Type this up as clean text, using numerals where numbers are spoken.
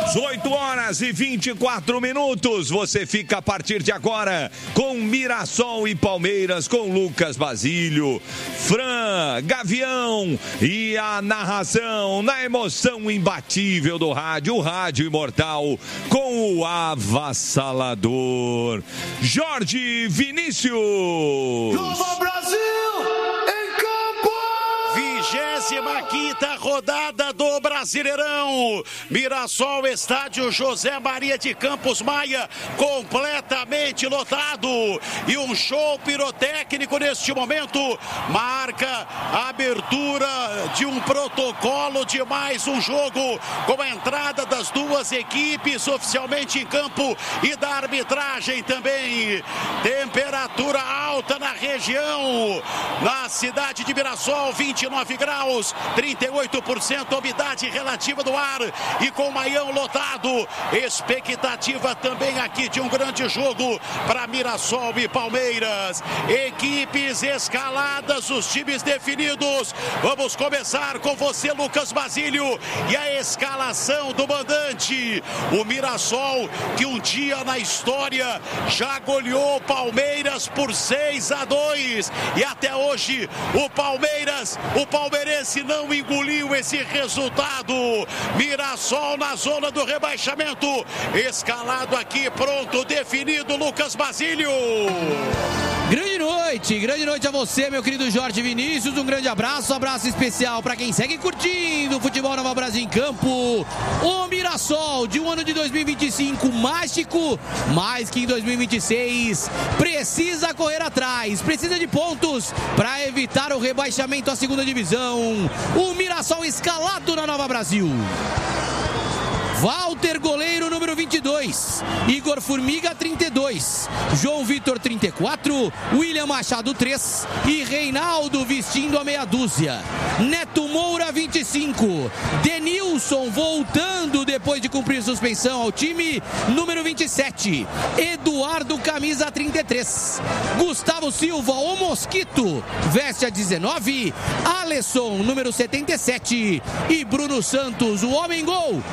8h24. Você fica a partir de agora com Mirassol e Palmeiras, com Lucas Basílio, Fran, Gavião e a narração na emoção imbatível do rádio, o rádio imortal, com o avassalador Jorge Vinícius. Vamos, Brasil! 25ª rodada do Brasileirão. Mirassol, estádio José Maria de Campos Maia, completamente lotado. E um show pirotécnico neste momento marca a abertura de um protocolo de mais um jogo, com a entrada das duas equipes oficialmente em campo e da arbitragem também. Temperatura alta na região, na cidade de Mirassol, 29 graus, 38% umidade relativa do ar e com o Maião lotado. Expectativa também aqui de um grande jogo para Mirassol e Palmeiras. Equipes escaladas, os times definidos. Vamos começar com você, Lucas Basílio, e a escalação do mandante. O Mirassol, que um dia na história já goleou o Palmeiras por 6-2 e até hoje o palmeirense não engoliu esse resultado. Mirassol na zona do rebaixamento, escalado aqui, pronto, definido, Lucas Basílio. Grande noite a você, meu querido Jorge Vinícius, um grande abraço especial para quem segue curtindo o Futebol Nova Brasil em campo. O Mirassol de um ano de 2025 mágico, mais que em 2026, precisa correr atrás, precisa de pontos para evitar o rebaixamento à segunda divisão. O Mirassol escalado na Nova Brasil: Walter, goleiro, número 22. Igor Formiga, 32. João Vitor, 34. William Machado, 3. E Reinaldo vestindo a meia dúzia. Neto Moura, 25. Denilson voltando depois de cumprir suspensão ao time, número 27. Eduardo, camisa 33. Gustavo Silva, o Mosquito, veste a 19. Alisson, número 77. E Bruno Santos, o homem-gol,